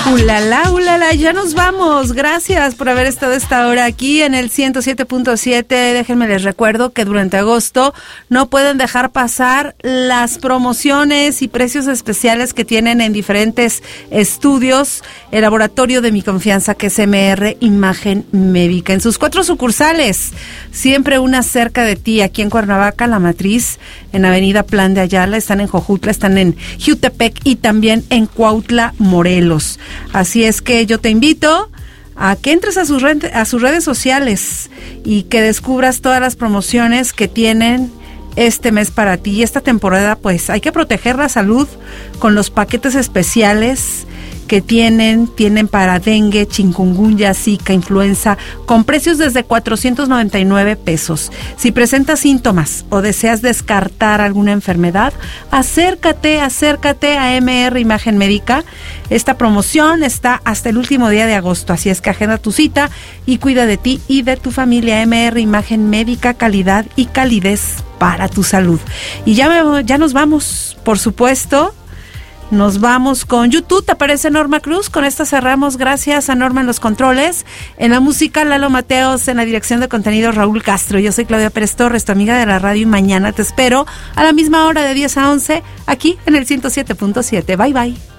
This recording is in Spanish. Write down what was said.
Ulala, ya nos vamos. Gracias por haber estado esta hora aquí en el 107.7. Déjenme les recuerdo que durante agosto no pueden dejar pasar las promociones y precios especiales que tienen en diferentes estudios el laboratorio de mi confianza, que es MR Imagen Médica, en sus 4 sucursales, siempre una cerca de ti, aquí en Cuernavaca, La Matriz, en Avenida Plan de Ayala, están en Jojutla, están en Jiutepec y también en Cuautla, Morelos. Así es que yo te invito a que entres a sus redes sociales y que descubras todas las promociones que tienen este mes para ti. Y esta temporada, pues, hay que proteger la salud con los paquetes especiales que tienen para dengue, chikungunya, zika, influenza, con precios desde 499 pesos. Si presentas síntomas o deseas descartar alguna enfermedad, acércate a MR Imagen Médica. Esta promoción está hasta el último día de agosto, así es que agenda tu cita y cuida de ti y de tu familia. MR Imagen Médica, calidad y calidez para tu salud. Y ya nos vamos, por supuesto. Nos vamos con YouTube. Te aparece Norma Cruz. Con esta cerramos. Gracias a Norma en los controles. En la música, Lalo Mateos. En la dirección de contenido, Raúl Castro. Yo soy Claudia Pérez Torres, tu amiga de la radio. Y mañana te espero a la misma hora, de 10 a 11, aquí en el 107.7. Bye, bye.